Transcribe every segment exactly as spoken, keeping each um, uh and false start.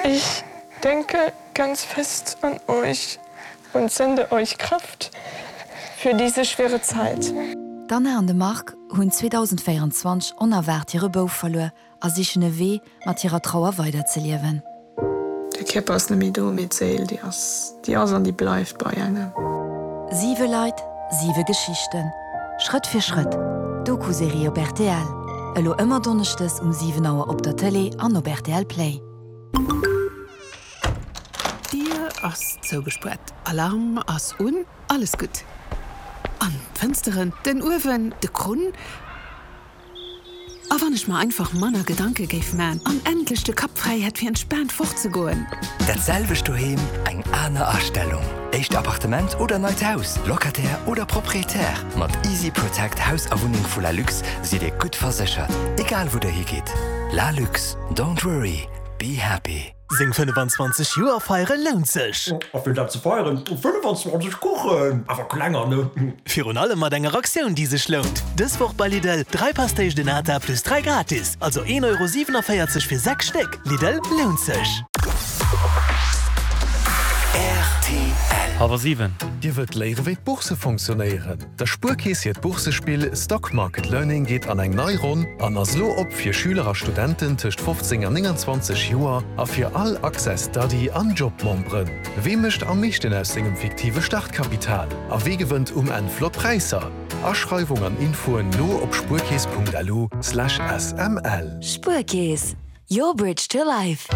Ich denke ganz fest an euch und sende euch Kraft für diese schwere Zeit. D'Anna an de Mark hunn zweitausendvierundzwanzig onerwert ihre Bau verloren, als sich ne Weh mat ihrer Trauer weiterzuleben. Der Körper ist nämlich do mit Seele, die ist, die ist und die bleibt bei einem. Sieve Leid, sieve Geschichten. Schritt für Schritt. Doku-Serie op R T L. Elo immer donnerchtes um sieben Uhr op der Tele an op R T L Play. Dir ass zougesprett. Alarm ass un, alles gut. An Fensteren, den Uwen, de Grund. Aber nicht mal einfach Manner Gedanke gef man, an endlich de Kapfreiheit wie entspannt fortzugoen. Datselbe Stohem eng aner Erstellung. Echt Appartement oder neues Haus, Lokatär oder proprietär. Mit Easy Protect Haus a Wohnung voller Lux sie dir gut versichert. Egal wo der hier geht. La Lux, don't worry, be happy. Sing fünfundzwanzig Uhr feiern lohnt sich. Auf will zu feiern? fünfundzwanzig Kuchen. Aber kleiner, ne? Für und alle mal deine Aktion, die sich lohnt. Das Woche bei Lidl. Drei Pastéis de Nata plus drei gratis. Also ein Euro siebenundvierzig für sechs Stück. Lidl lohnt sich. R T L. Aber sieben. Dir wird leere wie Buchse funktionieren. Das Spurkäsiert Buchsespiel Stock Market Learning geht an eng Neuron an as Lo op für Schüler und Studenten zwischen fünfzehn und neunundzwanzig Jahren a für all Access Study an Jobmembren. Wem mischt am meisten aus engem fiktive Startkapital? A wie gewinnt um en Flotpreiser? Ausschreibung an Infoen lo op spurkäs.lu slash sml. Spurkäs. Your bridge to life.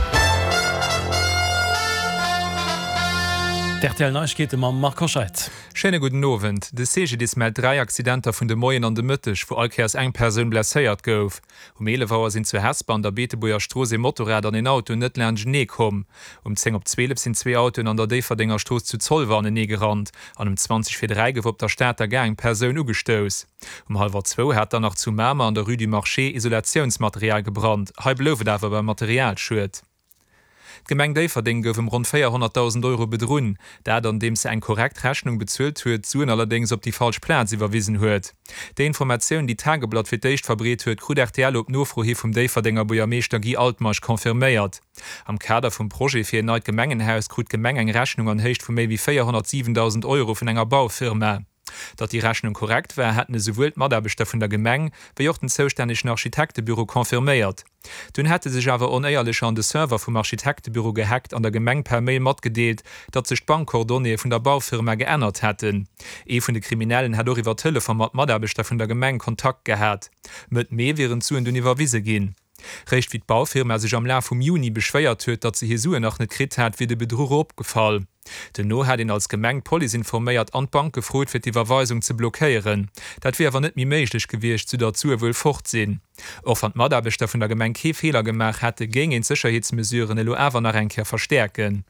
Der Teil Neuigkeiten mit Marco Scheidt. Schönen guten Abend. De Sege dis mal drei Accidenter vun de Moien an de Mëttech, wo allkehrs eng Persoun blesséiert gouf. Um elef sind zwei Hersper an der Beeteboer Strose Motorrad an den Auto net lernt Schnee kom. Um zehn op zwölf sind zwei Autos an der Deferdinger Stoß zu Zollwarne nie gerannt. An um zwanzig für drei gouf op der Stadt der Gang Persoun ugestoos. Um halb zwei hat er nach zu Mama an der Rue du Marché Isolationsmaterial gebrannt. Halb lowe dawer beim Material schut. Gemeng Deiferding gouf um rund vierhunderttausend Euro bedroen, dat an dem se eng korrekt Rechnung bezzuelt huet, zuen allerdings op die falsch Platz iwwerwiesen huet. De Information, die Tageblatt fir deicht verbreet huet, krut R T L op Nofrohi vum Deiferdinger Bojameester Guy Altmarsch konfirméiert. Am Kader vum Projekt fir neit Gemengenhaus krut Gemeng eng Rechnung an hecht vu méi wie vierhundertsiebentausend Euro vun enger Baufirma. Dat die Rechnung korrekt war, hätten sowohl Maderbestä vun der Gemeng wie auch den zoustännischen Architektebüro konfirméiert. Dun hätte sich aber uneierlich an de Server vom Architektebüro gehackt an der Gemeng per Mail mat gedeelt, dat sich Bankkordonie vun der Baufirma geändert hätten. E vun de Kriminellen hat iwwer Tëlle vom Maderbestä vun der Gemeng Kontakt gehät. Mit me wären zu den Univerwiese gehen. Recht wie d Baufirma sich am Lauf vom Juni beschweiert huet, dat sie hier Sue nach net Krit hat wie de Bedroh opgefallen. Den no hat ihn als Gemeng Poli informéiert an Bank gefrot fir die Verweisung ze blockéieren. Dat wie awer net mi méiglech gewircht zu dazu wuel fortsinn. Och an Maderbestä vun der Gemeng ke Fehler gemacht hätte gegen en Sicherheitsmesuren elo awer nach enker verstärken.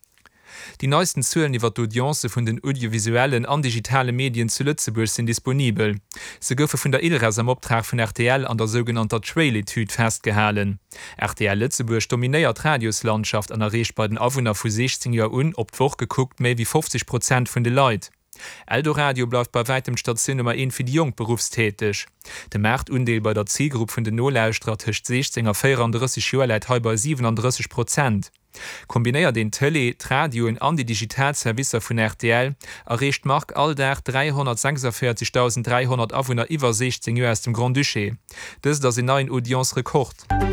Die neuesten Zahlen iwwer d'Audience vun den audiovisuellen an digitale Medien zu Lützeburg sind disponibel. Se goufe vun der Ilres am Optrag vun R T L an der sogenannter Trail-Etude festgehalen. R T L Lützeburg dominéiert Radioslandschaft an der Recht bei den Awohner vu sechzehn Jahr un op d'Woch geguckt méi wie fünfzig Prozent vun de Leiit. Eldoradio bleibt bei weitem Station Nummer eins für die Jung berufstätig. Der Marktundeel bei der Zielgruppe von den Nolauster tischt sechzehn auf vierunddreißig Jahre Leute halb bei siebenunddreißig Prozent. Kombiniert den Tele, Radio und an die Digitalservice von R T L erreicht Mark Alldach dreihundertsechsundvierzigtausenddreihundert Aufwohner über sechzehn Jahre aus dem Grand Duché. Das ist das in neuen Audience-Rekord.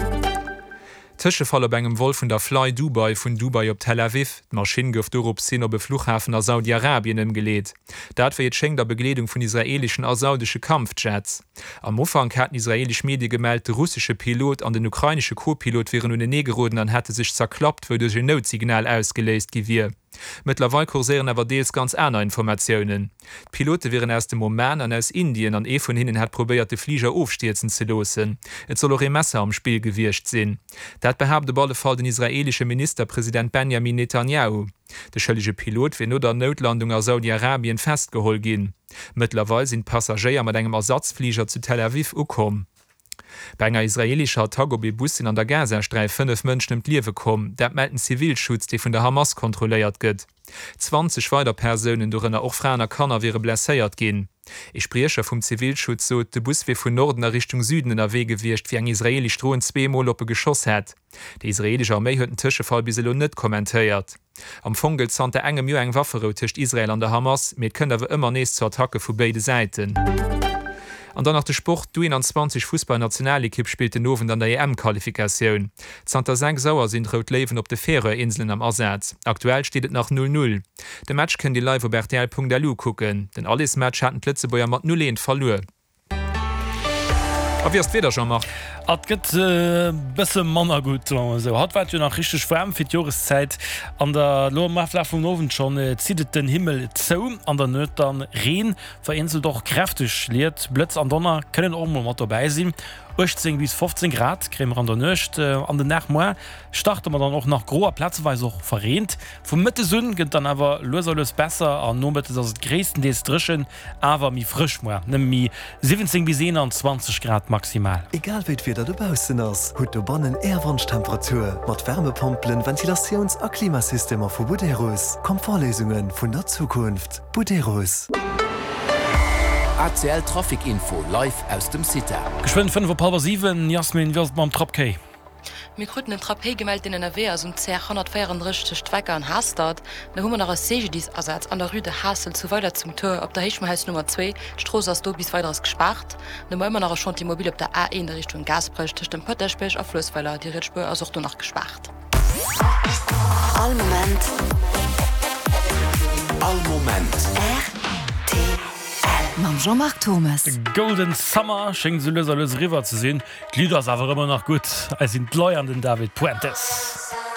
Tische falle engem Wolf vun der Fly Dubai vun Dubai op Tel Aviv, d Maschine gouf op sinn op Flughafen a Saudi-Arabien ëmgeleet. Dat fir et Schenng der Bekleedung vun israelischen a saudische Kampfjets. Am Ufang hat israelisch Medi gemeldt, de russische Pilot an den ukrainische Co-Pilot wären hun negeroden an hätte sich zerklappt, wo duch ein Notsignal ausgeleest gewir. Mittlerweile kursieren aber deels ganz andere Informationen. Pilote wären erst im Moment an aus Indien an e von hinnen hat probiert de Flieger aufstürzen zu losen. Et soll auch ein Messer am Spiel gewircht sinn. Dat behauptet bei alle Fall den israelische Ministerpräsident Benjamin Netanyahu. Der schëllige Pilot wird nur der Notlandung aus Saudi-Arabien festgeholt gin. Mittlerweile sind Passagiere mit einem Ersatzflieger zu Tel Aviv ukom. Bei einer israelischer Tagobi-Bussin an der Gazastreif fünf Menschen im Liewe kommen, dat melden Zivilschutz, die von der Hamas kontrolliert gëtt. zwanzig weiter Personen durch eine auch Frauen Kanner wäre blessiert gehen. Ich spreche vom Zivilschutz so, der Bus wie von Norden nach Richtung Süden in der Weg gewircht, wie ein israelisch Drohnen zweimal auf ein Geschoss hat. Die israelische Armee hat den Tischefall bis nicht kommentiert. Am Fongel zahnt der engem Jo eng Waffe zwischen Israel und der Hamas, mit können aber immer nächst zur Attacke von beiden Seiten. Und dann nach der Sport du einundzwanzig Fußballnationalkipp spielt den Ofen an der E M-Qualifikation. Santa Sank Sauer sind Rot Leven op de Färöerinseln am Ersatz. Aktuell steht es nach null null. Der Match können die live auf R T L Punkt D L gucken, denn alles Match hatten Lützeburger mat null eins verloren. Aber wie hast du wieder schon gemacht? Et gëtt äh, bisse Manner gut so. Hat wat nach richtig Schwärm fir Joreszeit an der Lomafla vum Nowen schon äh, ziedet den Himmel zou an der Not dann Reen verinsel doch kräftig leert Blötz an Donner können auch mat dabei sinn. achtzehn bis fünfzehn Grad krämer an der Nøcht äh, an den Nachmoer starte man dann auch nach groer Platzweise auch verrent. Vom Mitte Süden geht dann aber loserlos besser an no das gräessten des drschen aber mi frisch mi siebzehn bis einundzwanzig Grad maximal. Egal wie wieder dubausen ass, hut du bannen Erwandtemperatur, mat Wärmepumpen, Ventilations- a Klimasystemer vu Buderus, Komfortlesungen vun der Zukunft. Buderus. A C L Trafikinfo live aus dem City. Geschwind fünf Uhr sieben, Jasmin, wirst beim Trapkei. Wir konnten den Trappé gemeldet in N R W als um C hundertvierunddreißig Strecker an Hastad. Da haben wir noch ein C G D-Ersatz an der Rue de Hassel zu weiter zum Tor. Auf der Heichmannhaus Nummer zwei, Straße aus da bis weiteres gespart. Dann haben wir noch schon die Mobil auf der A eins in der Richtung Gasbrüch, zwischen dem Potterspech auf Flussweiler. Die Ritspur ist auch noch gespart. All Moment. All Moment. R T Mam Jean-Marc Thomas. Golden Summer schenken sie löser River zu sehen. Glieder ist aber immer noch gut. Es sind Leu an den David Puentes.